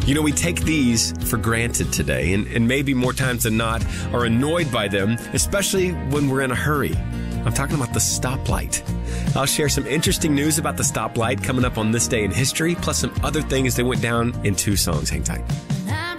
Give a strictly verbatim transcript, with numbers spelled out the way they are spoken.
You know, we take these for granted today, and, and maybe more times than not are annoyed by them, especially when we're in a hurry. I'm talking about the stoplight. I'll share some interesting news about the stoplight coming up on This Day in History, plus some other things that went down in two songs. Hang tight.